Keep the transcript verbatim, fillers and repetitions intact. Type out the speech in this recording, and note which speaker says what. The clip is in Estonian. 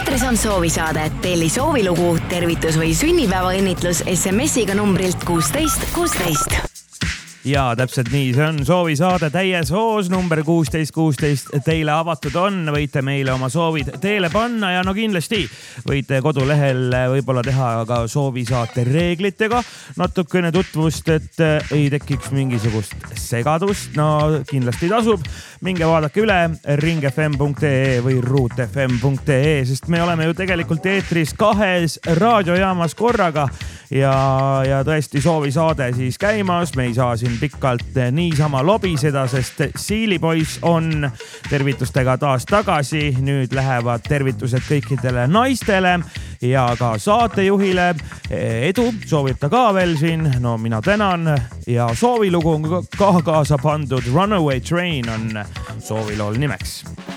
Speaker 1: Eetris on soovisaade. Telli soovilugu, tervitus või sünnipäevaõnnitlus S M S-iga numbrilt kuusteist kuusteist.
Speaker 2: Ja täpselt nii, see on soovisaade täies hoos, number kuusteist kuusteist teile avatud on, võite meile oma soovid teele panna ja no kindlasti võite kodulehel võib-olla teha ka soovisaate reeglitega natukene tutvust, et ei tekiks mingisugust segadust. No kindlasti tasub, minge vaadake üle ring f m punkt e või root f m punkt e, sest me oleme ju tegelikult eetris kahes raadiojaamas korraga ja, ja tõesti soovisaade siis käimas, me ei saa siin pikalt niisama lobiseda, sest Siilipoiss on tervitustega taas tagasi. Nüüd lähevad tervitused kõikidele naistele ja ka saatejuhile. Edu soovib ta ka veel siin. No mina tänan ja soovilugu on ka kaasa pandud. Runaway Train on soovilool nimeks.